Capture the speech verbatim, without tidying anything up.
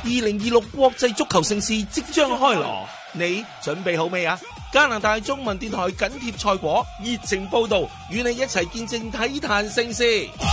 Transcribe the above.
零二六國際足球盛事即將開鑼，你準備好未啊？加拿大中文電台緊貼賽果，熱情報道，與你一齊見證體壇盛事。